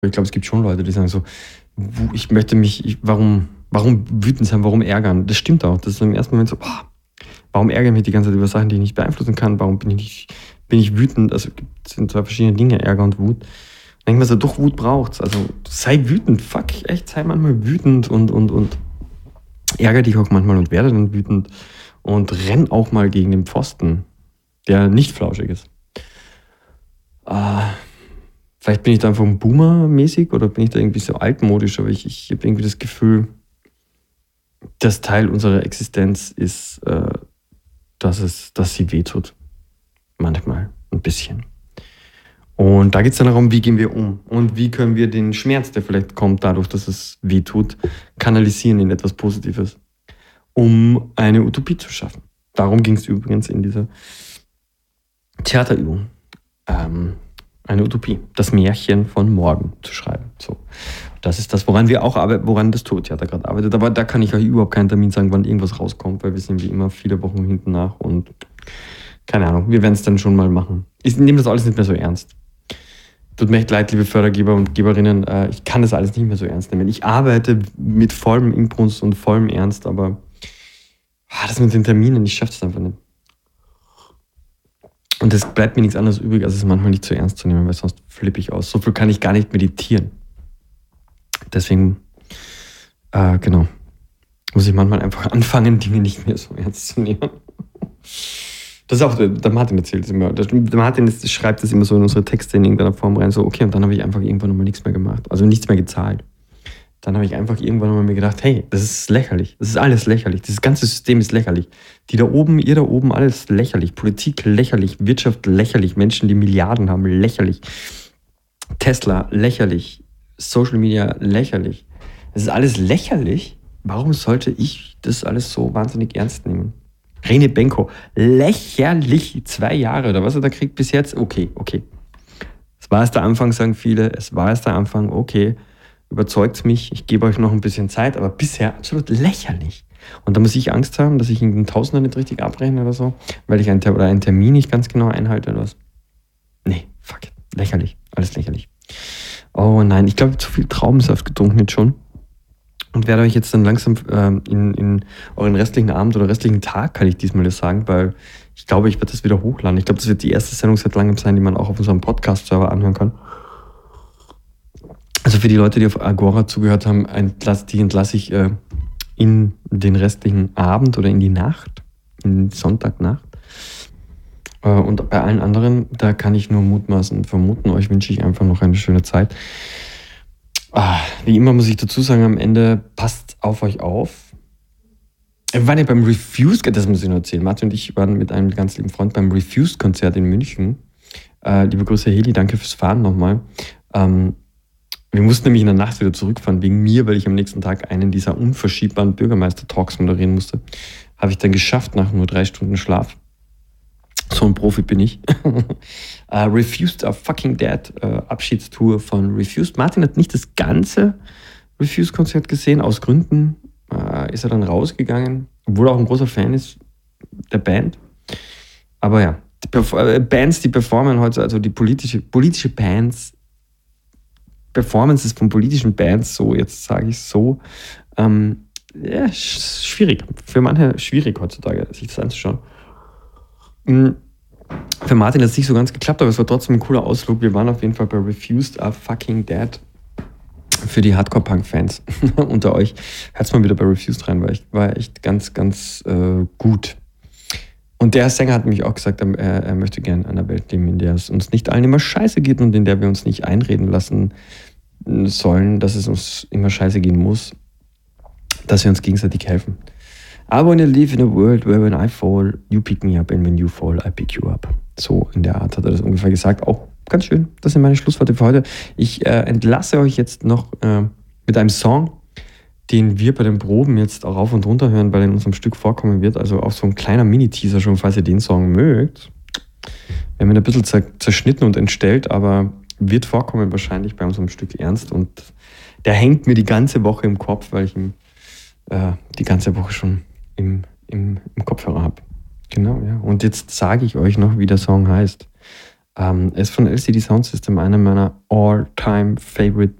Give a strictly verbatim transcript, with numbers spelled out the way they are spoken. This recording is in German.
Ich glaube, es gibt schon Leute, die sagen so, ich möchte mich, ich, warum, warum wütend sein, warum ärgern? Das stimmt auch. Das ist im ersten Moment so, boah, warum ärgere ich mich die ganze Zeit über Sachen, die ich nicht beeinflussen kann? Warum bin ich, nicht, bin ich wütend? Also es sind zwei verschiedene Dinge, Ärger und Wut. Dann denke ich mir so, doch, Wut braucht's. Also sei wütend, fuck, echt, sei manchmal wütend und, und, und ärgere dich auch manchmal und werde dann wütend und renn auch mal gegen den Pfosten, der nicht flauschig ist. Ah, vielleicht bin ich da einfach ein Boomer-mäßig oder bin ich da irgendwie so altmodisch, aber ich, ich habe irgendwie das Gefühl, dass Teil unserer Existenz ist, äh, dass, es, dass sie wehtut. Manchmal ein bisschen. Und da geht es dann darum, wie gehen wir um und wie können wir den Schmerz, der vielleicht kommt dadurch, dass es wehtut, kanalisieren in etwas Positives, um eine Utopie zu schaffen. Darum ging es übrigens in dieser Theaterübung. Ähm, eine Utopie, das Märchen von morgen zu schreiben. So. Das ist das, woran wir auch arbeiten, woran das Theater gerade arbeitet. Aber da kann ich euch überhaupt keinen Termin sagen, wann irgendwas rauskommt, weil wir sind wie immer viele Wochen hinten nach und keine Ahnung, wir werden es dann schon mal machen. Ich nehme das alles nicht mehr so ernst. Tut mir echt leid, liebe Fördergeber und Geberinnen, äh, ich kann das alles nicht mehr so ernst nehmen. Ich arbeite mit vollem Inbrunst und vollem Ernst, aber ah, das mit den Terminen, ich schaffe es einfach nicht. Und es bleibt mir nichts anderes übrig, als es manchmal nicht zu ernst zu nehmen, weil sonst flippe ich aus. So viel kann ich gar nicht meditieren. Deswegen, äh, genau, muss ich manchmal einfach anfangen, Dinge nicht mehr so ernst zu nehmen. Das ist auch, der Martin erzählt es immer. Der Martin ist, schreibt das immer so in unsere Texte in irgendeiner Form rein, so, okay, und dann habe ich einfach irgendwann nochmal nichts mehr gemacht. Also nichts mehr gezahlt. Dann habe ich einfach irgendwann nochmal mir gedacht, hey, das ist lächerlich. Das ist alles lächerlich. Das ganze System ist lächerlich. Die da oben, ihr da oben, alles lächerlich. Politik lächerlich. Wirtschaft lächerlich. Menschen, die Milliarden haben, lächerlich. Tesla lächerlich. Social Media lächerlich. Das ist alles lächerlich. Warum sollte ich das alles so wahnsinnig ernst nehmen? Rene Benko, lächerlich. Zwei Jahre oder was er da kriegt bis jetzt? Okay, okay. Es war erst der Anfang, sagen viele. Es war erst der Anfang, okay. Überzeugt mich, ich gebe euch noch ein bisschen Zeit, aber bisher absolut lächerlich. Und da muss ich Angst haben, dass ich einen Tausender nicht richtig abrechne oder so, weil ich einen, oder einen Termin nicht ganz genau einhalte oder was. Nee, fuck it. Lächerlich. Alles lächerlich. Oh nein, ich glaube, ich habe zu viel Traubensaft getrunken jetzt schon. Und werde euch jetzt dann langsam ähm, in, in euren restlichen Abend oder restlichen Tag, kann ich diesmal das sagen, weil ich glaube, ich werde das wieder hochladen. Ich glaube, das wird die erste Sendung seit langem sein, die man auch auf unserem Podcast-Server anhören kann. Also für die Leute, die auf Agora zugehört haben, entlass, die entlasse ich äh, in den restlichen Abend oder in die Nacht, in die Sonntagnacht. Äh, und bei allen anderen, da kann ich nur mutmaßen vermuten. Euch wünsche ich einfach noch eine schöne Zeit. Ah, wie immer muss ich dazu sagen, am Ende passt auf euch auf. Wir waren ja beim Refused, das muss ich nur erzählen. Martin und ich waren mit einem ganz lieben Freund beim Refused-Konzert in München. Äh, liebe Grüße, Heli, danke fürs Fahren nochmal. Ähm, Wir mussten nämlich in der Nacht wieder zurückfahren, wegen mir, weil ich am nächsten Tag einen dieser unverschiebbaren Bürgermeister-Talks moderieren musste. Habe ich dann geschafft nach nur drei Stunden Schlaf. So ein Profi bin ich. uh, Refused are fucking dead. Uh, Abschiedstour von Refused. Martin hat nicht das ganze Refused-Konzert gesehen. Aus Gründen uh, ist er dann rausgegangen, obwohl er auch ein großer Fan ist der Band. Aber ja, die Perf- Bands, die performen heute, also die politische, politische Bands, Performances von politischen Bands, so jetzt sage ich es so, ähm, ja, sch- schwierig. Für manche schwierig heutzutage, sich das anzuschauen. Mhm. Für Martin hat es nicht so ganz geklappt, aber es war trotzdem ein cooler Ausflug. Wir waren auf jeden Fall bei Refused are fucking dead. Für die Hardcore-Punk-Fans unter euch. Hört's mal wieder bei Refused rein, war echt, war echt ganz, ganz äh, gut. Und der Sänger hat nämlich auch gesagt, er, er möchte gerne in einer Welt leben, in der es uns nicht allen immer scheiße geht und in der wir uns nicht einreden lassen sollen, dass es uns immer scheiße gehen muss, dass wir uns gegenseitig helfen. I wanna live in a world where when I fall, you pick me up and when you fall, I pick you up. So in der Art hat er das ungefähr gesagt. Auch ganz schön. Das sind meine Schlussworte für heute. Ich äh, entlasse euch jetzt noch äh, mit einem Song, den wir bei den Proben jetzt auch rauf und runter hören, weil er in unserem Stück vorkommen wird. Also auch so ein kleiner Mini-Teaser schon, falls ihr den Song mögt. Wir haben ihn ein bisschen zerschnitten und entstellt, aber wird vorkommen wahrscheinlich bei unserem Stück Ernst. Und der hängt mir die ganze Woche im Kopf, weil ich ihn äh, die ganze Woche schon im, im, im Kopfhörer habe. Genau, ja. Und jetzt sage ich euch noch, wie der Song heißt. Ähm, ist von L C D Sound System, einer meiner all-time favorite